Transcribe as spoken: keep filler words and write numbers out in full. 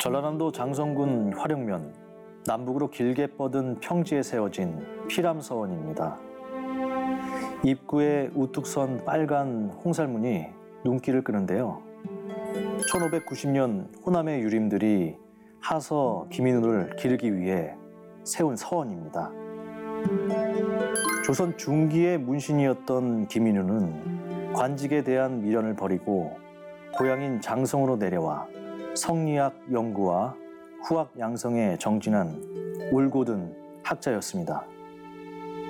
전라남도 장성군 화령면 남북으로 길게 뻗은 평지에 세워진 피람서원입니다. 입구에 우뚝 선 빨간 홍살문이 눈길을 끄는데요. 천오백구십 년 호남의 유림들이 하서 김인우를 기르기 위해 세운 서원입니다. 조선 중기의 문신이었던 김인우는 관직에 대한 미련을 버리고 고향인 장성으로 내려와 성리학 연구와 후학 양성에 정진한 올곧은 학자였습니다.